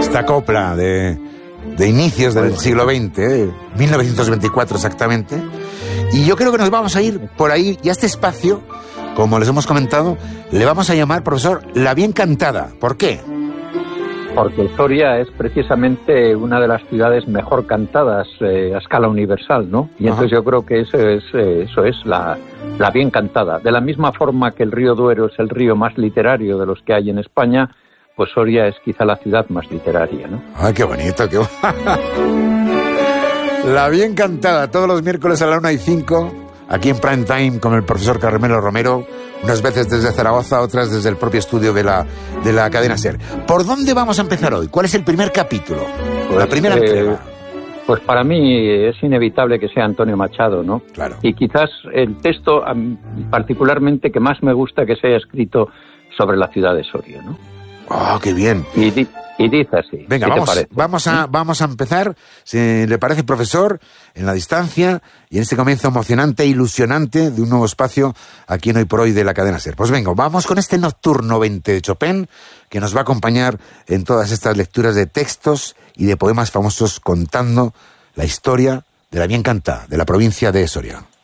Esta copla de inicios del siglo XX, 1924 exactamente. Y yo creo que nos vamos a ir por ahí, y a este espacio, como les hemos comentado, le vamos a llamar, profesor, La Bien Cantada. ¿Por qué? Porque Soria es precisamente una de las ciudades mejor cantadas a escala universal, ¿no? Y entonces yo creo que eso es la Bien Cantada. De la misma forma que el río Duero es el río más literario de los que hay en España, pues Soria es quizá la ciudad más literaria, ¿no? ¡Ay, qué bonito! La Bien Cantada, todos los miércoles a la 1:05, aquí en Prime Time con el profesor Carmelo Romero, unas veces desde Zaragoza, otras desde el propio estudio de la cadena SER. ¿Por dónde vamos a empezar hoy? ¿Cuál es el primer capítulo? Pues, la primera entrega. Pues para mí es inevitable que sea Antonio Machado, ¿no? Claro. Y quizás el texto particularmente que más me gusta que se haya escrito sobre la ciudad de Soria, ¿no? ¡Oh, qué bien! Y dice así. Venga, vamos a empezar, si le parece, profesor, en la distancia y en este comienzo emocionante e ilusionante de un nuevo espacio aquí en Hoy por Hoy de la cadena SER. Pues venga, vamos con este Nocturno 20 de Chopin, que nos va a acompañar en todas estas lecturas de textos y de poemas famosos contando la historia de la Bien Cantada, de la provincia de Soria.